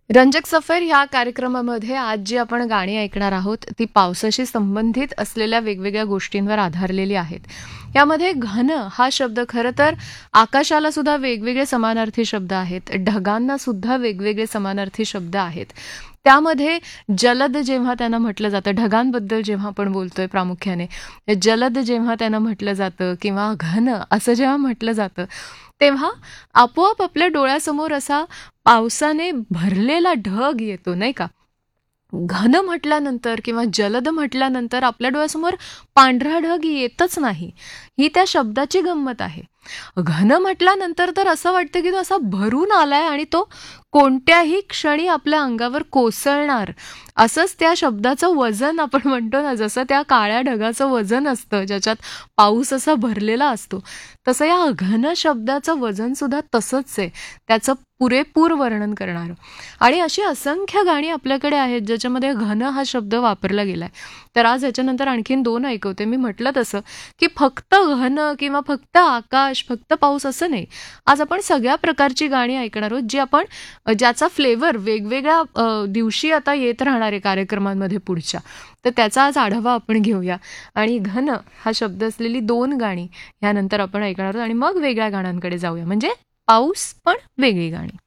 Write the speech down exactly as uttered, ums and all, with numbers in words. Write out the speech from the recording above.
रंजक सफर ह्या कार्यक्रमामध्ये आज जी आपण गाणी ऐकणार आहोत ती पावसाशी संबंधित असलेल्या वेगवेगळ्या गोष्टींवर आधारलेली आहेत. यामध्ये घन हा शब्द खरं तर आकाशाला सुद्धा वेगवेगळे समानार्थी शब्द आहेत, ढगांना सुद्धा वेगवेगळे समानार्थी शब्द आहेत. त्यामध्ये जलद जेव्हा त्यांना म्हटलं जातं, ढगांबद्दल जेव्हा आपण बोलतोय प्रामुख्याने, जलद जेव्हा त्यांना म्हटलं जातं किंवा घन असं जेव्हा म्हटलं जातं, तेव्हा आपोआप आपल्या डोळ्यासमोर असा पावसाने भरलेला ढग येतो, नाही का? घन म्हटल्यानंतर किंवा जलद म्हटल्यानंतर आपल्या डोळ्यासमोर पांढरा ढग येतच नाही. ही त्या शब्दाची गंमत आहे. घन म्हटल्यानंतर तर असं वाटतं की तो असा भरून आलाय आणि तो कोणत्याही क्षणी आपल्या अंगावर कोसळणार. असंच त्या शब्दाचं वजन आपण म्हणतो ना, जसं त्या काळ्या ढगाचं वजन असतं ज्याच्यात पाऊस असा भरलेला असतो, तसं या घन शब्दाचं वजन सुद्धा तसंच आहे. त्याचं पुरेपूर वर्णन करणारं. आणि अशी असंख्य गाणी आपल्याकडे आहेत ज्याच्यामध्ये घन हा शब्द वापरला गेलाय. तर आज याच्यानंतर आणखीन दोन ऐकवते. मी म्हटलं तसं की फक्त घन किंवा फक्त आकाश, फक्त पाऊस असं नाही. आज आपण सगळ्या प्रकारची गाणी ऐकणार आहोत जी आपण अ, ज्याचा फ्लेवर वेगवेगळ्या अ, दिवशी आता येत राहणार आहे कार्यक्रमांमध्ये पुढच्या. तर त्याचा आज आढावा आपण घेऊया आणि घन हा शब्द असलेली दोन गाणी ह्यानंतर आपण ऐकणार आहोत आणि मग वेगळ्या गाण्यांकडे जाऊया. म्हणजे पाऊस पण वेगळी गाणी.